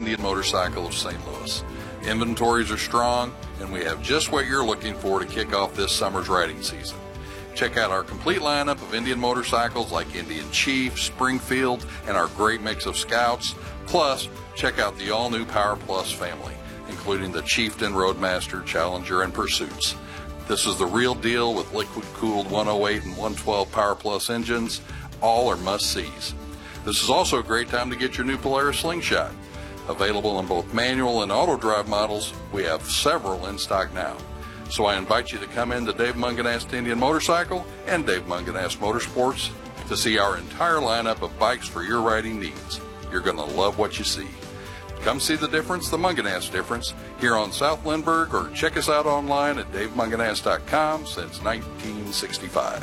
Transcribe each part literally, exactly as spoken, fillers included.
Indian Motorcycle of Saint Louis. Inventories are strong, and we have just what you're looking for to kick off this summer's riding season. Check out our complete lineup of Indian motorcycles like Indian Chief, Springfield, and our great mix of Scouts. Plus, check out the all-new Power Plus family, including the Chieftain, Roadmaster, Challenger, and Pursuits. This is the real deal with liquid-cooled one oh eight and one twelve Power Plus engines. All are must-sees. This is also a great time to get your new Polaris Slingshot. Available in both manual and auto drive models, we have several in stock now. So I invite you to come in to Dave Munganast Indian Motorcycle and Dave Munganast Motorsports to see our entire lineup of bikes for your riding needs. You're going to love what you see. Come see the difference, the Munganast difference, here on South Lindbergh, or check us out online at dave munganast dot com since nineteen sixty-five.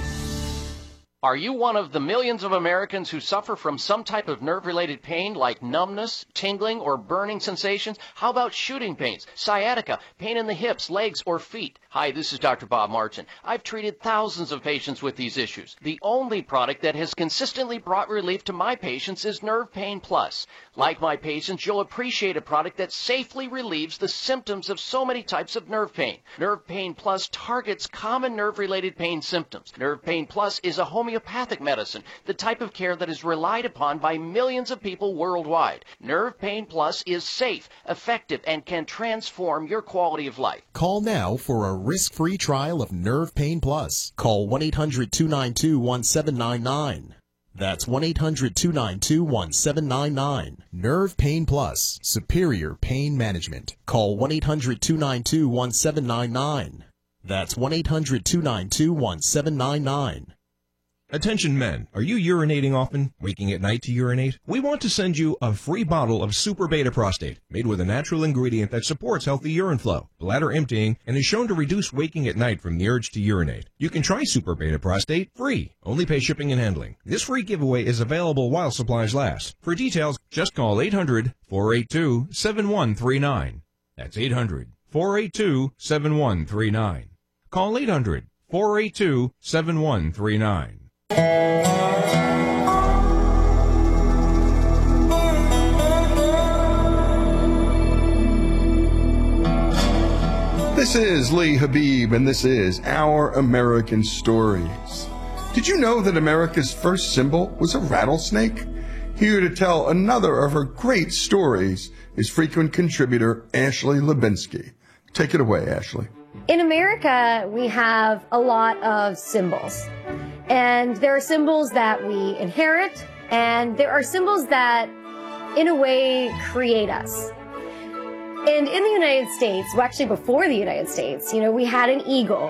Are you one of the millions of Americans who suffer from some type of nerve-related pain like numbness, tingling, or burning sensations? How about shooting pains, sciatica, pain in the hips, legs, or feet? Hi, this is Doctor Bob Martin. I've treated thousands of patients with these issues. The only product that has consistently brought relief to my patients is Nerve Pain Plus. Like my patients, you'll appreciate a product that safely relieves the symptoms of so many types of nerve pain. Nerve Pain Plus targets common nerve-related pain symptoms. Nerve Pain Plus is a homeopathic medicine, the type of care that is relied upon by millions of people worldwide. Nerve Pain Plus is safe, effective, and can transform your quality of life. Call now for a risk-free trial of Nerve Pain Plus. Call one eight hundred two nine two one seven nine nine. That's one eight hundred two nine two one seven nine nine. Nerve Pain Plus, superior pain management. Call one eight hundred two nine two one seven nine nine. That's one eight hundred two nine two one seven nine nine. Attention men, are you urinating often, waking at night to urinate? We want to send you a free bottle of Super Beta Prostate, made with a natural ingredient that supports healthy urine flow, bladder emptying, and is shown to reduce waking at night from the urge to urinate. You can try Super Beta Prostate free. Only pay shipping and handling. This free giveaway is available while supplies last. For details, just call eight hundred four eight two seven one three nine. That's eight hundred four eight two seven one three nine. Call eight hundred four eight two seven one three nine. This is Lee Habib, and this is Our American Stories. Did you know that America's first symbol was a rattlesnake? Here to tell another of her great stories is frequent contributor Ashley Lubinsky. Take it away, Ashley. In America, we have a lot of symbols. And there are symbols that we inherit, and there are symbols that, in a way, create us. And in the United States, well, actually before the United States, you know, we had an eagle.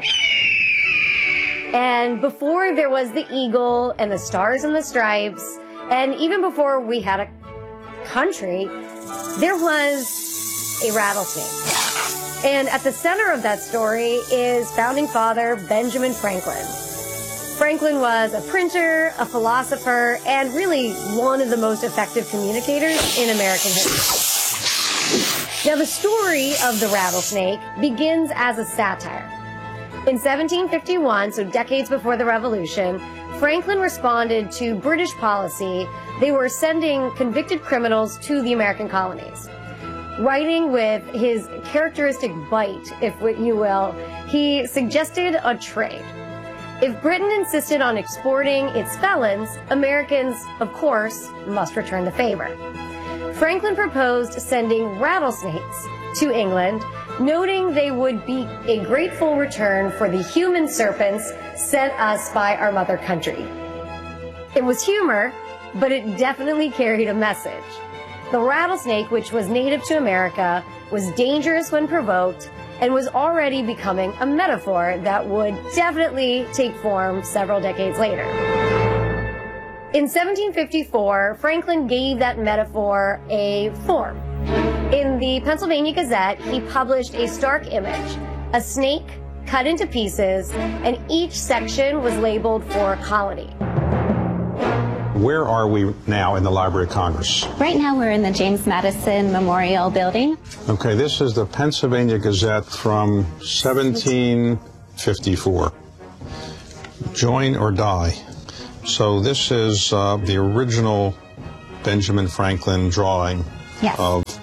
And before there was the eagle and the stars and the stripes, and even before we had a country, there was a rattlesnake. And at the center of that story is founding father Benjamin Franklin. Franklin was a printer, a philosopher, and really one of the most effective communicators in American history. Now, the story of the rattlesnake begins as a satire. In seventeen fifty-one, so decades before the Revolution, Franklin responded to British policy. They were sending convicted criminals to the American colonies. Writing with his characteristic bite, if you will, he suggested a trade. If Britain insisted on exporting its felons, Americans, of course, must return the favor. Franklin proposed sending rattlesnakes to England, noting they would be a grateful return for the human serpents sent us by our mother country. It was humor, but it definitely carried a message. The rattlesnake, which was native to America, was dangerous when provoked, and was already becoming a metaphor that would definitely take form several decades later. In seventeen fifty-four, Franklin gave that metaphor a form. In the Pennsylvania Gazette, he published a stark image, a snake cut into pieces, and each section was labeled for a colony. Where are we now in the Library of Congress? Right now we're in the James Madison Memorial Building. Okay, this is the Pennsylvania Gazette from seventeen fifty-four. Join or die. So this is uh, the original Benjamin Franklin drawing yes. of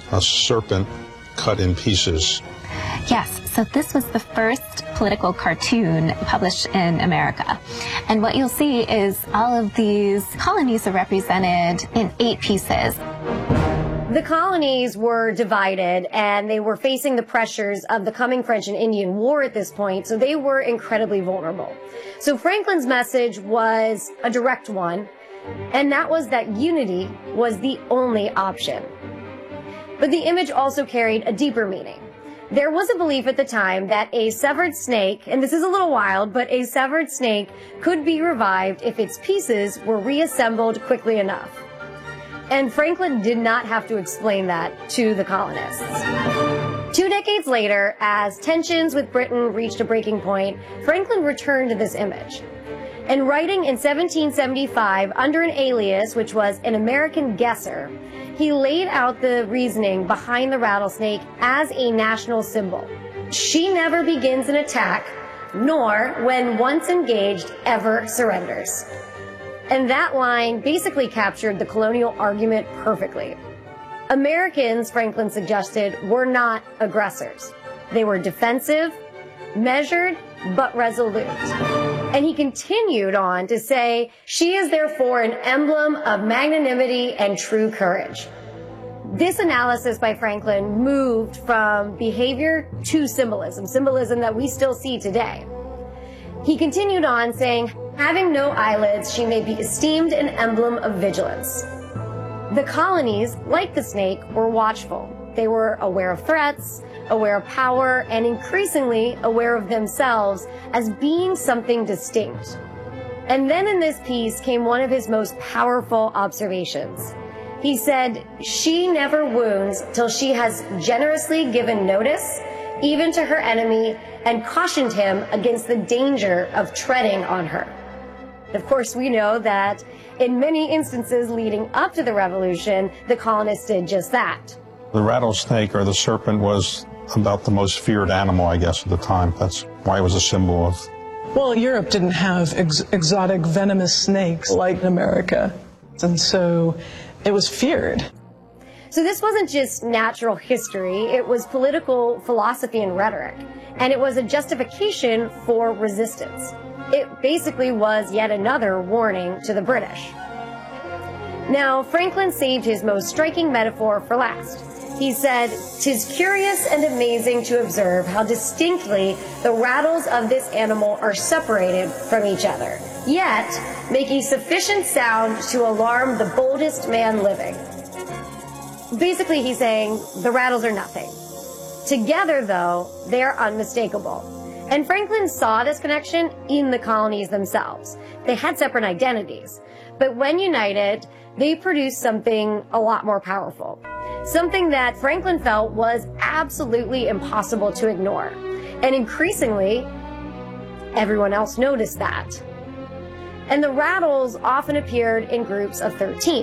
a serpent cut in pieces. Yes, so this was the first political cartoon published in America. And what you'll see is all of these colonies are represented in eight pieces. The colonies were divided and they were facing the pressures of the coming French and Indian War at this point, so they were incredibly vulnerable. So Franklin's message was a direct one, and that was that unity was the only option. But the image also carried a deeper meaning. There was a belief at the time that a severed snake, and this is a little wild, but a severed snake could be revived if its pieces were reassembled quickly enough. And Franklin did not have to explain that to the colonists. Two decades later, as tensions with Britain reached a breaking point, Franklin returned to this image. And writing in seventeen seventy-five under an alias, which was an American guesser, he laid out the reasoning behind the rattlesnake as a national symbol. She never begins an attack, nor, when once engaged, ever surrenders. And that line basically captured the colonial argument perfectly. Americans, Franklin suggested, were not aggressors. They were defensive, measured, but resolute. And he continued on to say, she is therefore an emblem of magnanimity and true courage. This analysis by Franklin moved from behavior to symbolism, symbolism that we still see today. He continued on saying, having no eyelids, she may be esteemed an emblem of vigilance. The colonies, like the snake, were watchful. They were aware of threats, aware of power, and increasingly aware of themselves as being something distinct. And then in this piece came one of his most powerful observations. He said, she never wounds till she has generously given notice, even to her enemy, and cautioned him against the danger of treading on her. Of course, we know that in many instances leading up to the Revolution, the colonists did just that. The rattlesnake or the serpent was about the most feared animal, I guess, at the time. That's why it was a symbol of... Well, Europe didn't have ex exotic venomous snakes like America, and so it was feared. So this wasn't just natural history, it was political philosophy and rhetoric, and it was a justification for resistance. It basically was yet another warning to the British. Now, Franklin saved his most striking metaphor for last. He said, "'Tis curious and amazing to observe how distinctly the rattles of this animal are separated from each other, yet making sufficient sound to alarm the boldest man living." Basically, he's saying the rattles are nothing. Together, though, they're unmistakable. And Franklin saw this connection in the colonies themselves. They had separate identities, but when united, they produced something a lot more powerful. Something that Franklin felt was absolutely impossible to ignore. And increasingly, everyone else noticed that. And the rattles often appeared in groups of thirteen.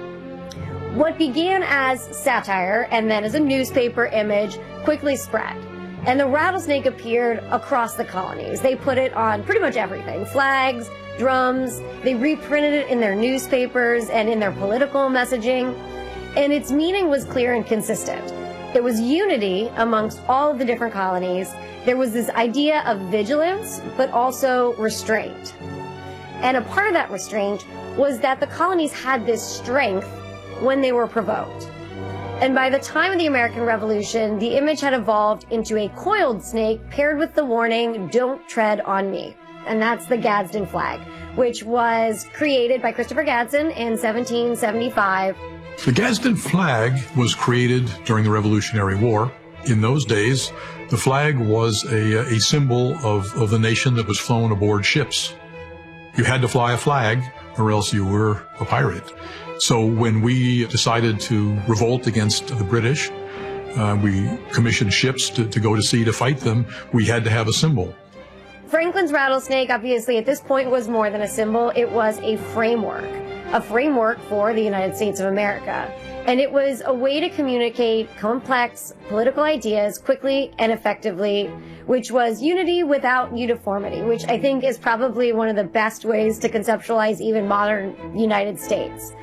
What began as satire and then as a newspaper image quickly spread. And the rattlesnake appeared across the colonies. They put it on pretty much everything. Flags, drums, they reprinted it in their newspapers and in their political messaging. And its meaning was clear and consistent. There was unity amongst all of the different colonies. There was this idea of vigilance, but also restraint. And a part of that restraint was that the colonies had this strength when they were provoked. And by the time of the American Revolution, the image had evolved into a coiled snake paired with the warning, "Don't tread on me." And that's the Gadsden flag, which was created by Christopher Gadsden in seventeen seventy-five. The Gadsden flag was created during the Revolutionary War. In those days, the flag was a, a symbol of, of the nation that was flown aboard ships. You had to fly a flag or else you were a pirate. So when we decided to revolt against the British, uh, we commissioned ships to, to go to sea to fight them, we had to have a symbol. Franklin's rattlesnake, obviously, at this point was more than a symbol. It was a framework, a framework for the United States of America. And it was a way to communicate complex political ideas quickly and effectively, which was unity without uniformity, which I think is probably one of the best ways to conceptualize even modern United States.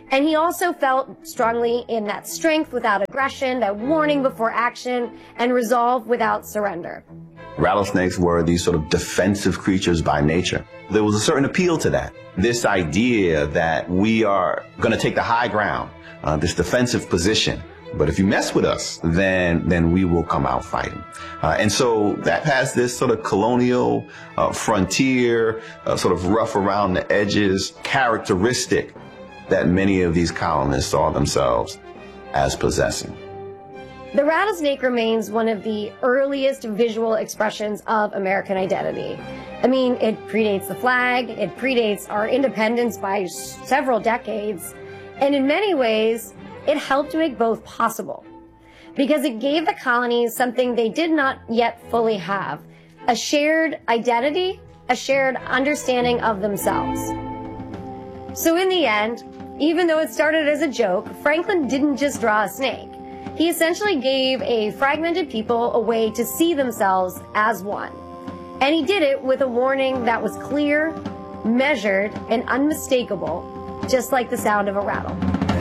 And he also felt strongly in that strength without aggression, that warning before action, and resolve without surrender. Rattlesnakes were these sort of defensive creatures by nature. There was a certain appeal to that. This idea that we are going to take the high ground, uh, this defensive position. But if you mess with us, then then we will come out fighting. Uh, and so that has this sort of colonial, uh, frontier, uh, sort of rough around the edges characteristic that many of these colonists saw themselves as possessing. The rattlesnake remains one of the earliest visual expressions of American identity. I mean, it predates the flag, it predates our independence by several decades, and in many ways, it helped make both possible. Because it gave the colonies something they did not yet fully have, a shared identity, a shared understanding of themselves. So in the end, even though it started as a joke, Franklin didn't just draw a snake. He essentially gave a fragmented people a way to see themselves as one. And he did it with a warning that was clear, measured, and unmistakable, just like the sound of a rattle.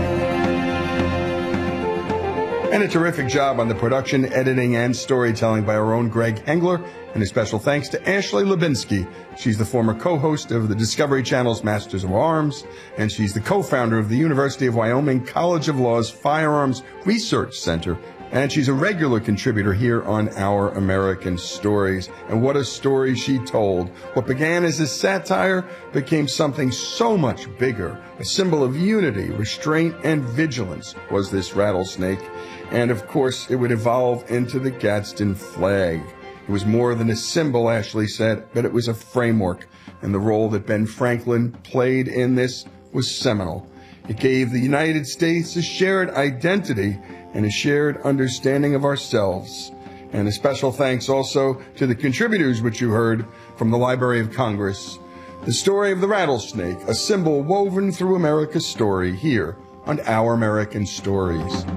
And a terrific job on the production, editing, and storytelling by our own Greg Hengler. And a special thanks to Ashley Lubinsky. She's the former co-host of the Discovery Channel's Masters of Arms, and she's the co-founder of the University of Wyoming College of Law's Firearms Research Center. And she's a regular contributor here on Our American Stories. And what a story she told. What began as a satire became something so much bigger. A symbol of unity, restraint, and vigilance was this rattlesnake. And of course, it would evolve into the Gadsden flag. It was more than a symbol, Ashley said, but it was a framework. And the role that Ben Franklin played in this was seminal. It gave the United States a shared identity and a shared understanding of ourselves. And a special thanks also to the contributors which you heard from the Library of Congress. The story of the rattlesnake, a symbol woven through America's story here on Our American Stories.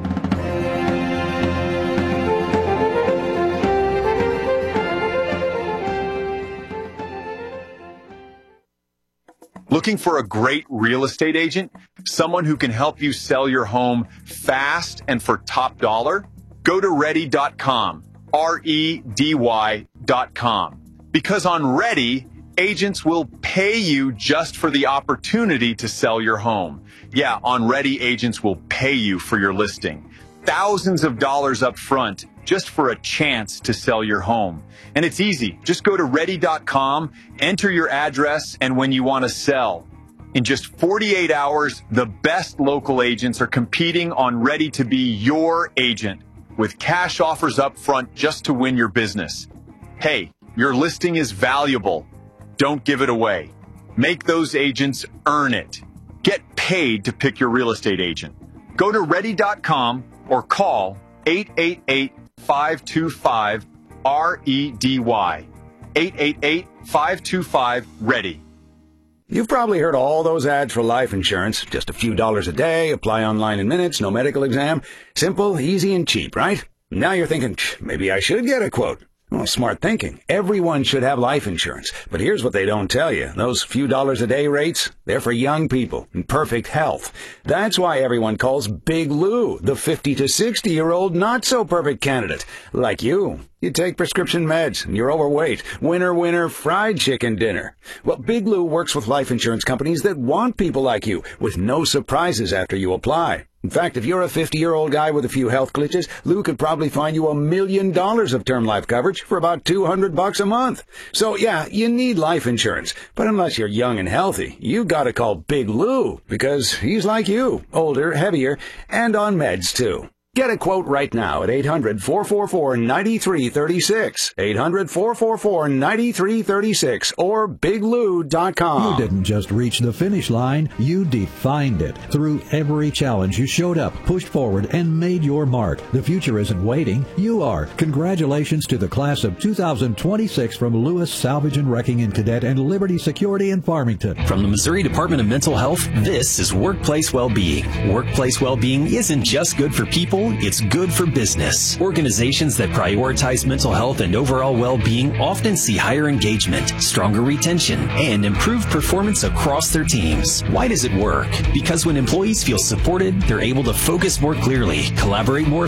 Looking for a great real estate agent? Someone who can help you sell your home fast and for top dollar? Go to ready dot com, R E D Y dot com. Because on Ready, agents will pay you just for the opportunity to sell your home. Yeah, on Ready, agents will pay you for your listing. Thousands of dollars up front just for a chance to sell your home. And it's easy. Just go to ready dot com, enter your address, and when you want to sell. In just forty-eight hours, the best local agents are competing on Ready to be your agent with cash offers up front just to win your business. Hey, your listing is valuable. Don't give it away. Make those agents earn it. Get paid to pick your real estate agent. Go to ready dot com or call eight eight eight, five two five, R E D Y. eight eight eight, five two five, READY. You've probably heard all those ads for life insurance. Just a few dollars a day, apply online in minutes, no medical exam. Simple, easy, and cheap, right? Now you're thinking, maybe I should get a quote. Well, smart thinking. Everyone should have life insurance. But here's what they don't tell you. Those few dollars a day rates, they're for young people in perfect health. That's why everyone calls Big Lou the fifty to sixty-year-old not-so-perfect candidate. Like you. You take prescription meds, and you're overweight. Winner, winner, fried chicken dinner. Well, Big Lou works with life insurance companies that want people like you, with no surprises after you apply. In fact, if you're a fifty-year-old guy with a few health glitches, Lou could probably find you a million dollars of term life coverage for about two hundred bucks a month. So, yeah, you need life insurance. But unless you're young and healthy, you gotta call Big Lou, because he's like you, older, heavier, and on meds, too. Get a quote right now at eight hundred, four four four, nine three three six, eight hundred, four four four, nine three three six, or big lou dot com. You didn't just reach the finish line, you defined it. Through every challenge, you showed up, pushed forward, and made your mark. The future isn't waiting, you are. Congratulations to the class of two thousand twenty-six from Lewis Salvage and Wrecking and Cadet and Liberty Security in Farmington. From the Missouri Department of Mental Health, this is Workplace Wellbeing. Workplace well-being isn't just good for people, people, it's good for business. Organizations that prioritize mental health and overall well-being often see higher engagement, stronger retention, and improved performance across their teams. Why does it work? Because when employees feel supported, they're able to focus more clearly, collaborate more